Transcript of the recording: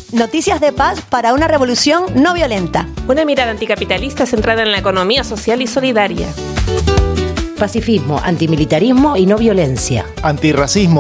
Noticias de paz para una revolución no violenta. Una mirada anticapitalista centrada en la economía social y solidaria. Pacifismo, antimilitarismo y no violencia. Antirracismo,